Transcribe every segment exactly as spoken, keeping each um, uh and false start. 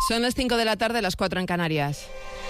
Son las cinco de la tarde, las cuatro en Canarias.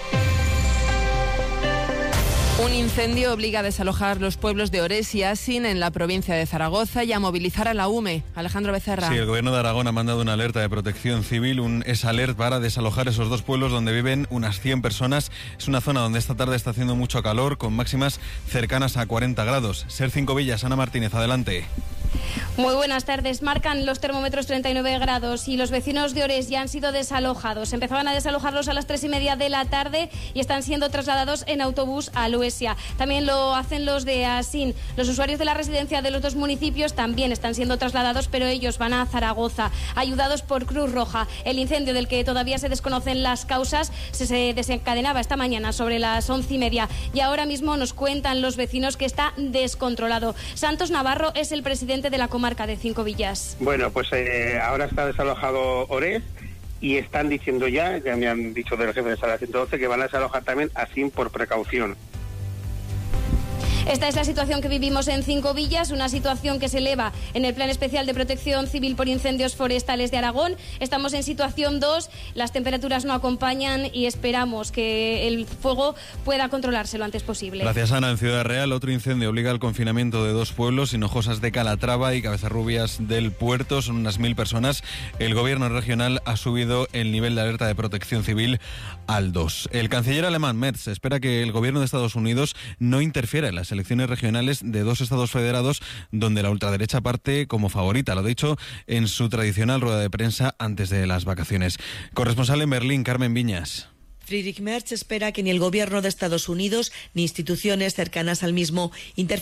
Un incendio obliga a desalojar los pueblos de Orés y Asín en la provincia de Zaragoza y a movilizar a la U M E. Alejandro Becerra. Sí, el gobierno de Aragón ha mandado una alerta de protección civil, un S-Alert para desalojar esos dos pueblos donde viven unas cien personas. Es una zona donde esta tarde está haciendo mucho calor, con máximas cercanas a cuarenta grados. Ser Cinco Villas, Ana Martínez, adelante. Muy buenas tardes. Marcan los termómetros treinta y nueve grados y los vecinos de Orés ya han sido desalojados. Empezaban a desalojarlos a las tres y media de la tarde y están siendo trasladados en autobús a Luesia. También lo hacen los de Asín. Los usuarios de la residencia de los dos municipios también están siendo trasladados, pero ellos van a Zaragoza, ayudados por Cruz Roja. El incendio, del que todavía se desconocen las causas, se, se desencadenaba esta mañana sobre las once y media y ahora mismo nos cuentan los vecinos que está descontrolado. Santos Navarro es el presidente de la comarca de Cinco Villas. Bueno, pues eh, ahora está desalojado Orés y están diciendo ya, ya me han dicho de los jefes de sala ciento doce, que van a desalojar también Asín por precaución. Esta es la situación que vivimos en Cinco Villas, una situación que se eleva en el Plan Especial de Protección Civil por Incendios Forestales de Aragón. Estamos en situación dos, las temperaturas no acompañan y esperamos que el fuego pueda controlarse lo antes posible. Gracias, Ana. En Ciudad Real, otro incendio obliga al confinamiento de dos pueblos, Hinojosas de Calatrava y Cabezarrubias del Puerto. Son unas mil personas. El gobierno regional ha subido el nivel de alerta de protección civil al dos. El canciller alemán Merz espera que el gobierno de Estados Unidos no interfiera en las elecciones regionales de dos estados federados donde la ultraderecha parte como favorita. Lo ha dicho en su tradicional rueda de prensa antes de las vacaciones. Corresponsal en Berlín, Carmen Viñas. Friedrich Merz espera que ni el gobierno de Estados Unidos ni instituciones cercanas al mismo interfieran